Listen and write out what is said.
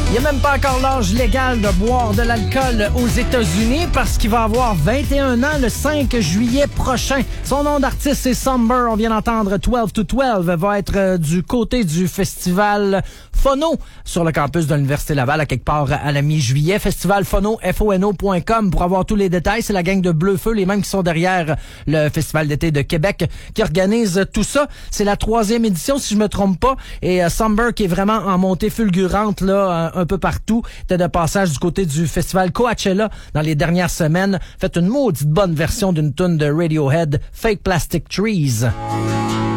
Il n'y a même pas encore l'âge légal de boire de l'alcool aux États-Unis parce qu'il va avoir 21 ans le 5 juillet prochain. Son nom d'artiste, c'est Somber. On vient d'entendre 12 to 12. Va être du côté du festival Phono sur le campus de l'Université Laval à quelque part à la mi-juillet. Festival Phono, fono.com pour avoir tous les détails. C'est la gang de Bleu Feu, les mêmes qui sont derrière le Festival d'été de Québec qui organise tout ça. C'est la 3e édition, si je me trompe pas. Et Somber qui est vraiment en montée fulgurante là un peu partout. Était de passage du côté du Festival Coachella dans les dernières semaines. Fait une maudite bonne version d'une tune de Radiohead, Fake Plastic Trees.